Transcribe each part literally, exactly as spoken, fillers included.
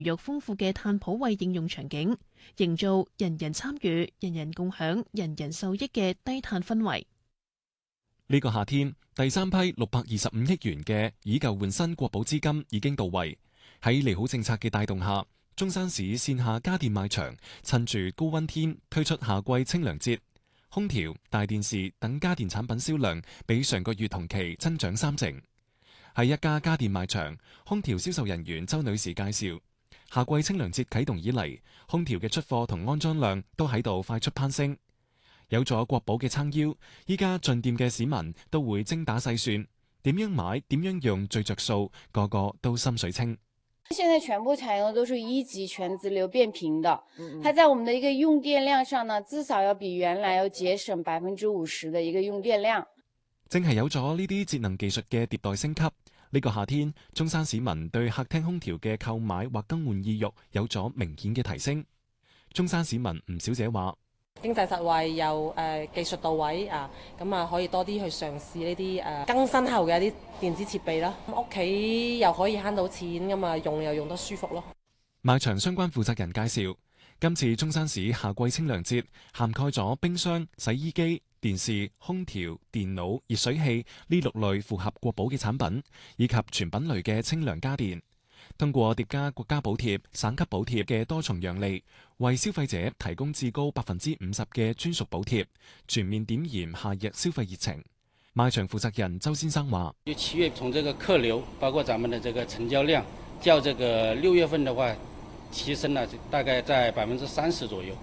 育豐富嘅碳普惠應用場景，營造人人參與、人人共享、人人受益嘅低碳氛圍。 呢個夏天，第三批六百二十五億元嘅以舊換新國保資金已經到位。喺利好政策嘅帶動下，中山市線下家電賣場趁住高溫天推出夏季清涼節，空調、大電視等家電產品銷量比上個月同期增長三成。喺一家家電賣場，空調銷售人員周女士介紹，夏季清涼節啟動以嚟，空調嘅出貨同安裝量都喺度快速攀升。有咗國保嘅撐腰，依家進店嘅市民都會精打細算，點樣買、點樣用最着數，個個都心水清。 現在全部採用的都是一級全自流變頻的，它在我們的一個用電量上呢，至少要比原來要節省百分之五十的一個用電量。 正係有咗呢啲節能技術嘅迭代升級，呢個夏天中山市民對客廳空調嘅購買或更換意欲有咗明顯嘅提升。中山市民吳小姐話： 經濟實惠又誒技術到位啊，咁啊可以多啲去嘗試呢啲誒更新後嘅一啲電子設備啦。屋企又可以慳到錢㗎嘛，用又用得舒服咯。 賣場相關負責人介紹，今次中山市夏季清涼節涵蓋咗冰箱、洗衣機、電視、空調、電腦、熱水器呢六類符合國保嘅產品，以及全品類嘅清涼家電。通過疊加國家補貼、省級補貼嘅多重讓利，為消費者提供至高百分之五十嘅專屬補貼，全面點燃夏日消費熱情。賣場負責人周先生話： 七月從這個客流，包括咱們的這個成交量，較這個六月份的話，提升了大概在百分之三十左右。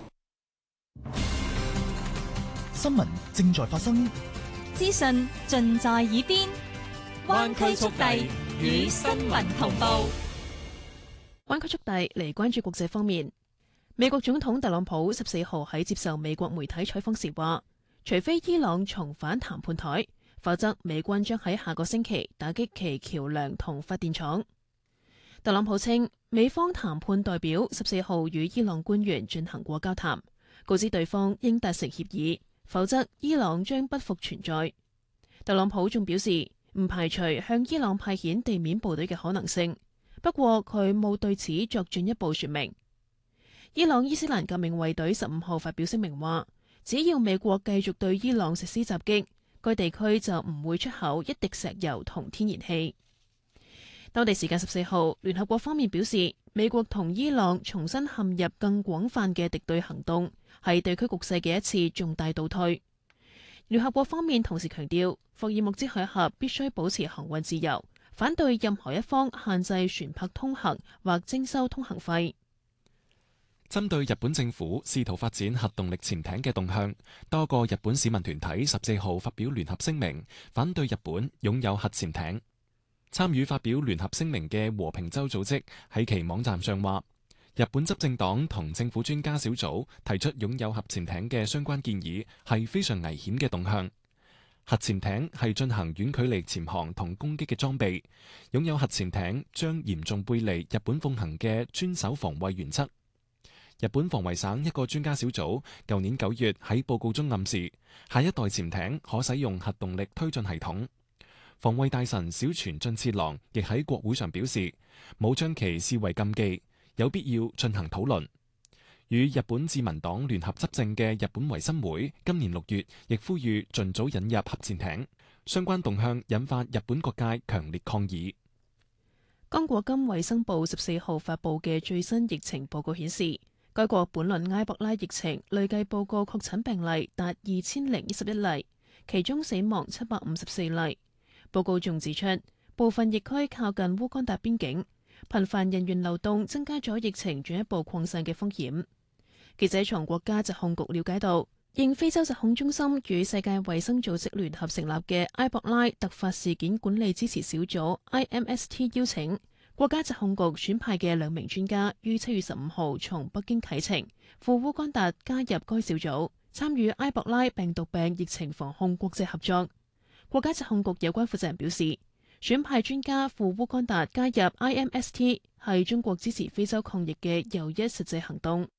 新聞正在發生， 資訊盡在耳邊，灣區速遞與新聞同步。 灣區速遞嚟關注國際方面，美國總統特朗普十四號喺接受美國媒體採訪時話，除非伊朗重返談判台，否則美軍將喺下個星期打擊其橋樑同發電廠。特朗普稱，美方談判代表十四號與伊朗官員進行過交談，告知對方應達成協議，否則伊朗將不復存在。特朗普仲表示，唔排除向伊朗派遣地面部隊嘅可能性。不過佢冇對此作進一步說明。伊朗伊斯蘭革命衛隊十五號發表聲明話，只要美國繼續對伊朗實施襲擊，該地區就唔會出口一滴石油同天然氣。當地時間十四號，聯合國方面表示，美國同伊朗重新陷入更廣泛嘅敵對行動，係地區局勢嘅一次重大倒退。聯合國方面同時強調，霍爾木茲海峽必須保持航運自由。反對任何一方限制船舶通行或徵收通行費。 針對日本政府試圖發展核動力潛艇嘅動向，多個日本市民團體十四號發表聯合聲明，反對日本擁有核潛艇。參與發表聯合聲明嘅和平洲組織喺其網站上話，日本執政黨同政府專家小組提出擁有核潛艇嘅相關建議係非常危險嘅動向。核潛艇係進行遠距離潛航同攻擊嘅裝備，擁有核潛艇將嚴重背離日本奉行嘅專守防衛原則。日本防衛省一個專家小組舊年九月喺報告中暗示，下一代潛艇可使用核動力推進系統。防衛大臣小泉進次郎亦喺國會上表示，冇將其視為禁忌，有必要進行討論。與日本自民黨聯合執政嘅日本維新會今年六月亦呼籲盡早引入核潛艇，相關動向引發日本各界強烈抗議。 剛果金衛生部十四號發布嘅最新疫情報告顯示，該國本輪埃博拉疫情累計報告確診病例達二千零一十一例，其中死亡七百五十四例。報告仲指出，部分疫區靠近烏干達邊境，頻繁人員流動增加咗疫情進一步擴散嘅風險。記者從國家疾控局了解到，應非洲疾控中心與世界衛生組織聯合成立嘅埃博拉突發事件管理支持小組 I M S T 邀請，國家疾控局選派嘅兩名專家於七月十五號從北京啟程赴烏干達加入該小組，參與埃博拉病毒病疫情防控國際合作。國家疾控局有關負責人表示，選派專家赴烏干達加入 I M S T 係中國支持非洲抗疫嘅又一實際行動。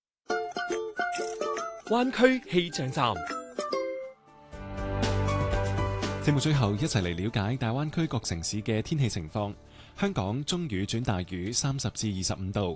灣區氣象站， 節目最後一齊嚟了解大灣區各城市嘅天氣情況。 香港中雨轉大雨，三十至二十五度。